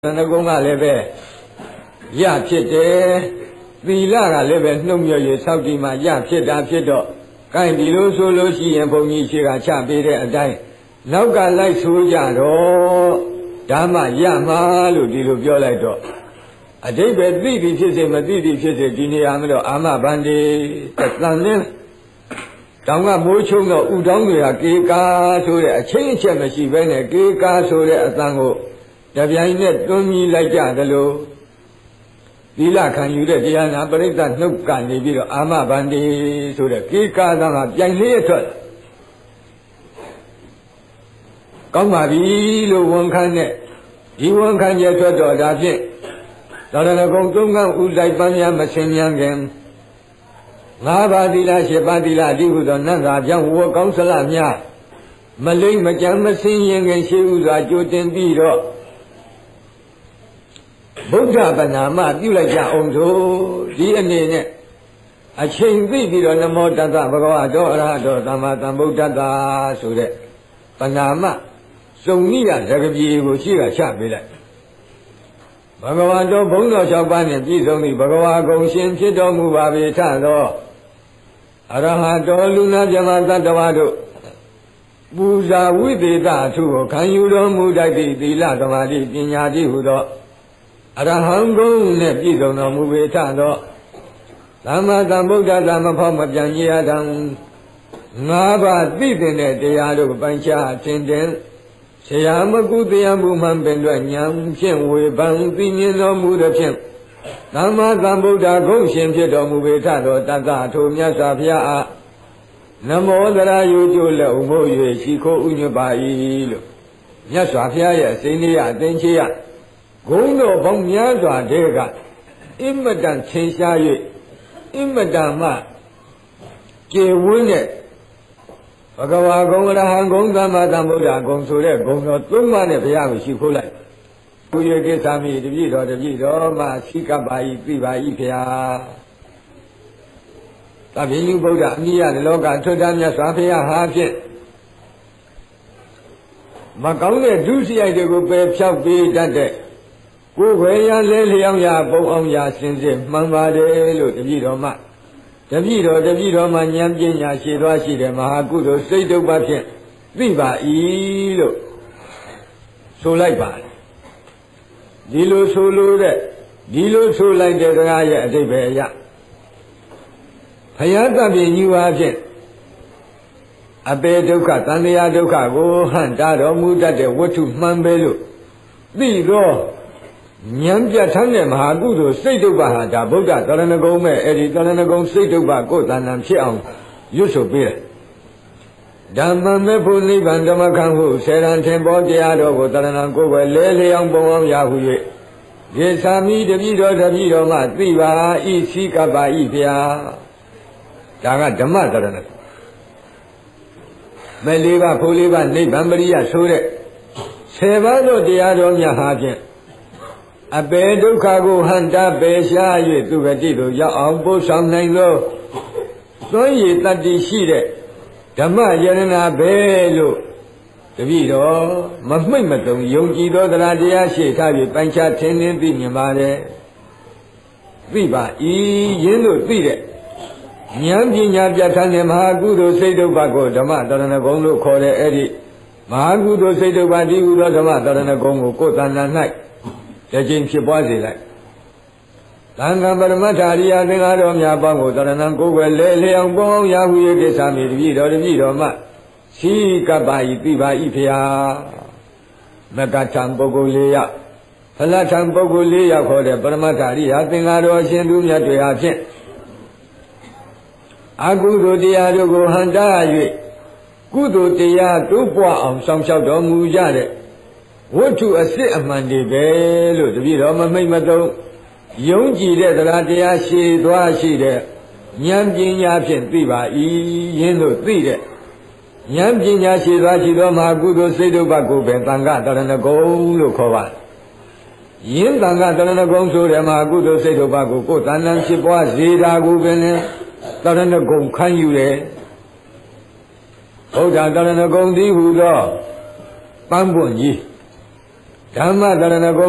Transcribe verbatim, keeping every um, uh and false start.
Nana Gonga Leve Ya Piete Villa Leve Numio Sautima Ya Pieta Pieto Kaindilo Solo Si and Pony Shira Chapere and Die Nauga like Sujaro Dama Yama Ludilo Violato A day bed Vivi Pise Madidi Pise Gini Amado Ama Bandi Tatlanin Tanga Mochunga Udanga Kika so a change of she went a Kika so a tango. The Vianet don't me like Yadalo. Villa can you let Diana Beretta no can be Ama Bandi so the Kika Dama Pianator. Come Vilo one can net. He won't can yet to do that yet. Donna Gonga Uzai Banya Massinian. Nabadila Shebadila Divuda Nanda Young War Consulamia Malay Majama singing and she was a Jotin Biro Buddha Banama, you like your own so D N A a chain baby on the Mota Bagado Tamata Buddha so that Panama so near Zagabi will see a chabila Bagawado Bono Shaban and these only Bagawago Shin Chido Mubavi Tado Arahato Luna Jamata Davado Buza Wibida too, can you don't move like the Latamadi Pinyadi Hudo Arahango Nepido no Mubetado Lama Dambuda Dama Poma Jania Dam Nava Bidine Deado Bancha Tenden Sayama Gudiamu Mamben Yam Chen We Bang Pinion no Muda Nama Zambuda Goshen Pido Mubetado Tata to Myasapia Namo Dara Yujula Umo Shiko Unyabai Yasapia, Sinia, Denchia Gondo Bomyasa Dega Immadan Chensaye Immadama Ke Wune Bagawa Gonga Hangonga Madambuda Gonsure Gonga Tumane Piago Shikola Kuye ke sami de bi do de bi do ma sika bai pi bai phya Ta Binu Buddha Aniya Loka Thutta Myaswa Phaya ha phit Ma kaung de du siyaiတွေကိုပဲဖြောက်ပေးတတ်တဲ့ကိုယ်ဝေရလဲလျောင်းရပုံအောင်ရစင်စစ်မှန်ပါတယ်လို့တပည့်တော်မှတပည့်တော်တပည့်တော်မှဉာဏ်ပညာရှိသွားရှိတယ်မဟာကုသိုလ်စိတ်ဒုက္ခဖြင့်သိပါ၏လို့ဆိုလိုက်ပါတယ်ဒီလိုဆိုလို့တဲ့ဒီလိုဆိုလိုက်တဲ့တရားရဲ့အဓိပ္ပာယ်အရဘုရားတပည့်ညီဝါဖြင့်အပေဒုက္ခတန်တရားဒုက္ခကိုဟန့်တာတော်မူတတ်တဲ့ဝတ္ထုမှန်ပဲလို့သိတော့ဉာဏ်ပြတ်ထမ်းတဲ့မဟာကုသိုလ်စိတ်ဒုက္ခဟာဒါဗုဒ္ဓသရဏဂုံမဲ့အဲ့ဒီသရဏဂုံစိတ်ဒုက္ခကိုယ်တဏ္ဍာဖြစ်အောင်ရွတ်ဆိုပေးတယ်ဓမ္မမေဖို့နိဗ္ဗာန်ဓမ္မခံဟုဆေရန်ထင်ပေါ်တရားတော်ကိုတရဏံကိုယ်ပဲလဲလျောင်းပုံအောင်ရဟု၍ရေသာမိတပိတော်တပိတော်မှသိပါဤစီကပ္ပဤဗျာဒါကဓမ္မတရဏမဲလေးပါဖို့လေးပါနိဗ္ဗာန်ပရိယဆိုတဲ့ဆယ်ပါးသောတရားတော်များဟာဖြင့်အပေဒုက္ခကိုဟန္တာပယ်ရှား၍သူဂတိသို့ရောက်အောင်ပို့ဆောင်နိုင်သောသွန်ရည်တတ္တိရှိတဲ့ဓမ္မယရဏပဲလို့တပည့်တော်မမှိတ်မတုံယုံကြည်သောတရားတရားရှိထားပြီးပိုင်းခြားထင်ထင်သိမြင်ပါတယ်သိပါဤရင်းတို့သိတဲ့ဉာဏ်ပညာပြဋ္ဌာန်းတဲ့မဟာကုသိုလ်စိတ်ဒုက္ခကိုဓမ္မတရဏဂုံလို့ခေါ်တဲ့အဲ့ဒီမဟာကုသိုလ်စိတ်ဒုက္ခဒီဟုသောဓမ္မတရဏဂုံကိုကိုယ်တဏ္ဍာ၌တခြင်းဖြစ်ပွားစေလိုက်သံဃာပရမတ္ထာရိယသင်္ဃာတော်များပေါင်းကိုတရဏံကိုယ်ွယ်လဲလျောင်းပေါင်းရာဟု၍ကိစ္စမိတပိတော်တပိတော်မှရှိကပ္ပဤသိပါဤဖျာမကထံပုဂ္ဂိုလ်လေးယောက်ဖလထံပုဂ္ဂိုလ်လေးယောက်ခေါ်တဲ့ပရမတ္ထာရိယသင်္ဃာတော်ရှင်သူမြတ်တွေအားဖြင့်အကုသိုလ်တရားတို့ကိုဟန္တာ၍ကုသိုလ်တရားတို့ပွားအောင်ဆောင်ရှောက်တော်မူကြတဲ့ဝတ္ထုအစစ်အမှန်တွေပဲလို့တပည့်တော်မမိတ်မသုံးယုံကြည်တဲ့တရားတရားရှိသွားရှိတဲ့ဉာဏ်ပညာဖြင့်သိပါ၏ယင်းတို့သိတဲ့ဉာဏ်ပညာရှိသွားရှိသောမဟာကုသိုလ်စိတ်ဒုက္ခကိုပဲသံဃတရဏဂုံလို့ခေါ်ပါတယ်ယင်းသံဃတရဏဂုံဆိုတဲ့မဟာကုသိုလ်စိတ်ဒုက္ခကိုကိုယ်တဏ္ဍာဖြစ်ပွားစေတာကိုပင်တရဏဂုံခံယူတယ်ဘုရားတရဏဂုံသည်ဟူသောပန်းပွင့်ကြီးဓမ္မတရဏဂုံ